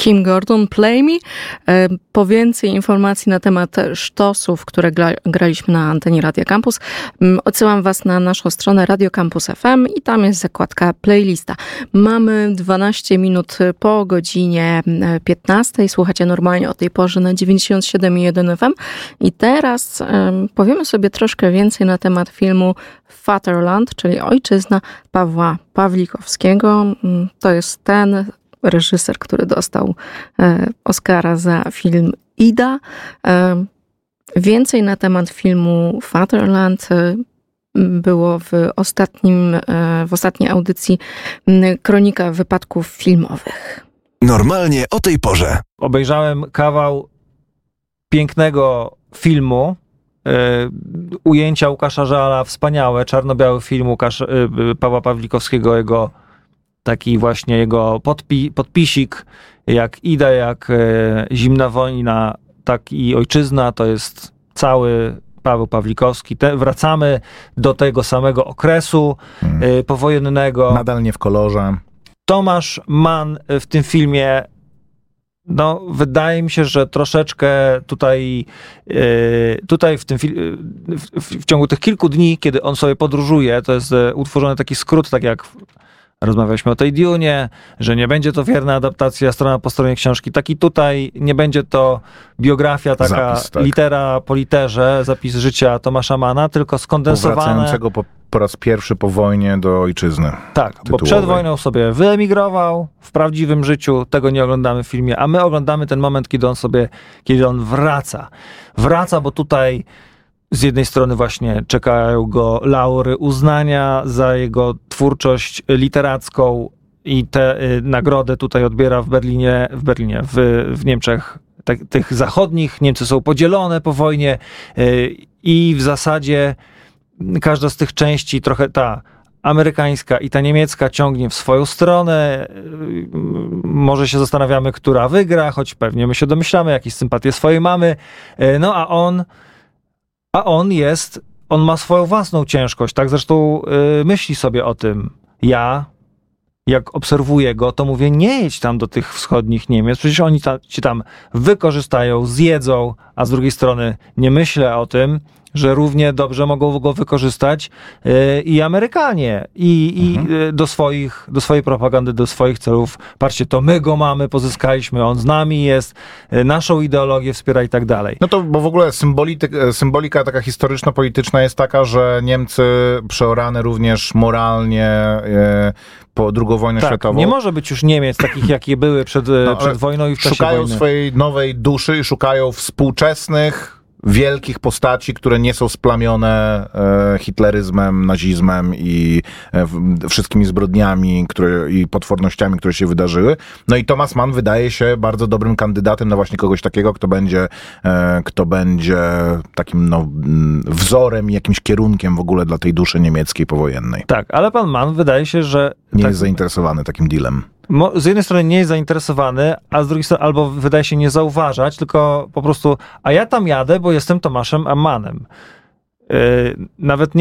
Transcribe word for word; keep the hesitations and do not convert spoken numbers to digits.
Kim Gordon, Play Me. Po więcej informacji na temat sztosów, które gra, graliśmy na antenie Radio Campus, odsyłam was na naszą stronę Radio Campus F M i tam jest zakładka playlista. Mamy dwanaście minut po godzinie piętnastej. Słuchacie normalnie o tej porze na dziewięćdziesiąt siedem i jeden F M. I teraz um, powiemy sobie troszkę więcej na temat filmu Fatherland, czyli Ojczyzna Pawła Pawlikowskiego. To jest ten reżyser, który dostał e, Oscara za film Ida. E, więcej na temat filmu Fatherland e, było w ostatnim, e, w ostatniej audycji Kronika Wypadków Filmowych. Normalnie o tej porze. Obejrzałem kawał pięknego filmu, e, ujęcia Łukasza Żala, wspaniałe, czarno-biały film Łukasz, e, Pawła Pawlikowskiego, jego taki właśnie jego podpi- podpisik, jak Ida, jak e, Zimna wojna, tak i Ojczyzna, to jest cały Paweł Pawlikowski. Te, wracamy do tego samego okresu hmm. e, powojennego. Nadal nie w kolorze. Tomasz Mann w tym filmie, no wydaje mi się, że troszeczkę tutaj, e, tutaj w tym fil- w, w, w ciągu tych kilku dni, kiedy on sobie podróżuje, to jest e, utworzony taki skrót, tak jak rozmawialiśmy o tej Dunie, że nie będzie to wierna adaptacja strona po stronie książki. Tak i tutaj nie będzie to biografia, taka zapis, tak. litera po literze, zapis życia Tomasza Manna, tylko skondensowane. Powracającego po, po raz pierwszy po wojnie do ojczyzny. Tak, tytułowej. Bo przed wojną sobie wyemigrował, w prawdziwym życiu tego nie oglądamy w filmie, a my oglądamy ten moment, kiedy on sobie, kiedy on wraca. Wraca, bo tutaj z jednej strony właśnie czekają go laury uznania za jego twórczość literacką i tę y, nagrodę tutaj odbiera w Berlinie, w Berlinie, w, w Niemczech tak, tych zachodnich. Niemcy są podzielone po wojnie y, i w zasadzie każda z tych części, trochę ta amerykańska i ta niemiecka, ciągnie w swoją stronę. Y, może się zastanawiamy, która wygra, choć pewnie my się domyślamy, jakieś sympatie swojej mamy. Y, no a on A on jest, on ma swoją własną ciężkość, tak? Zresztą yy, myśli sobie o tym. Ja, jak obserwuję go, to mówię, nie jedź tam do tych wschodnich Niemiec, przecież oni ta, ci tam wykorzystają, zjedzą, a z drugiej strony nie myślę o tym, że równie dobrze mogą go wykorzystać yy, i Amerykanie i, i mhm. yy, do swoich, do swojej propagandy, do swoich celów. Patrzcie, to my go mamy, pozyskaliśmy, on z nami jest, yy, naszą ideologię wspiera i tak dalej. No to, bo w ogóle symboli- symbolika taka historyczno-polityczna jest taka, że Niemcy przeorane również moralnie yy, po drugą wojnę tak, światową. Nie może być już Niemiec takich, jakie były przed, no, przed wojną i w czasie szukają wojny. swojej nowej duszy i szukają współczesnych wielkich postaci, które nie są splamione e, hitleryzmem, nazizmem i e, wszystkimi zbrodniami które, i potwornościami, które się wydarzyły. No i Thomas Mann wydaje się bardzo dobrym kandydatem na właśnie kogoś takiego, kto będzie, e, kto będzie takim no, wzorem i jakimś kierunkiem w ogóle dla tej duszy niemieckiej powojennej. Tak, ale pan Mann wydaje się, że... Nie tak, jest zainteresowany takim dealem. Z jednej strony nie jest zainteresowany, a z drugiej strony albo wydaje się nie zauważać, tylko po prostu, a ja tam jadę, bo jestem Tomaszem Mannem. Yy, nawet nie